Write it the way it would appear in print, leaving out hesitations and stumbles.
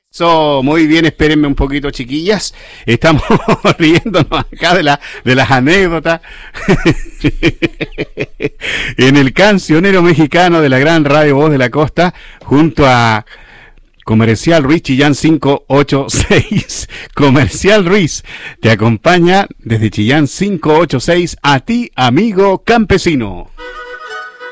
Muy bien, espérenme un poquito, chiquillas. Estamos riéndonos acá de las anécdotas en el cancionero mexicano de la gran radio Voz de la Costa, junto a Comercial Ruiz Chillán 586. Comercial Ruiz te acompaña desde Chillán 586 a ti, amigo campesino.